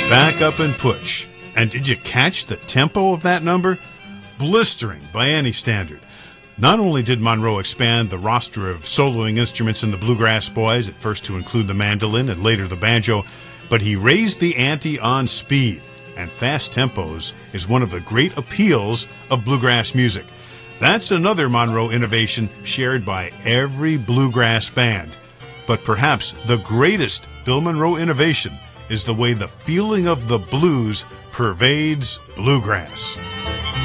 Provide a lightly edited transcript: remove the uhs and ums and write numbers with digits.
Back up and push. And did you catch the tempo of that number? Blistering by any standard. Not only did Monroe expand the roster of soloing instruments in the Bluegrass Boys, at first to include the mandolin and later the banjo, but he raised the ante on speed, and fast tempos is one of the great appeals of bluegrass music. That's another Monroe innovation shared by every bluegrass band. But perhaps the greatest Bill Monroe innovation is the way the feeling of the blues pervades bluegrass.